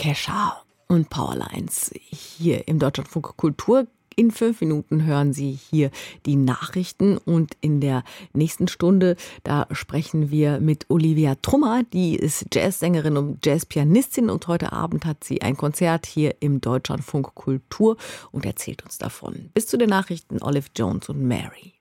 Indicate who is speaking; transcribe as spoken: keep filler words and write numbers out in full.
Speaker 1: Kesha und Powerlines hier im Deutschlandfunk Kultur. In fünf Minuten hören Sie hier die Nachrichten und in der nächsten Stunde, da sprechen wir mit Olivia Trummer, die ist Jazzsängerin und Jazzpianistin und heute Abend hat sie ein Konzert hier im Deutschlandfunk Kultur und erzählt uns davon. Bis zu den Nachrichten Olive Jones und Mary.